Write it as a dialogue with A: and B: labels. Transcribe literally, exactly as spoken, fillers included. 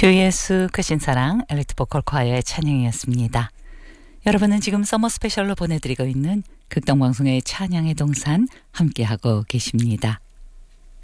A: 주 예수 크신 사랑 엘리트 보컬 콰이어의 찬양이었습니다. 여러분은 지금 서머 스페셜로 보내드리고 있는 극동방송의 찬양의 동산 함께하고 계십니다.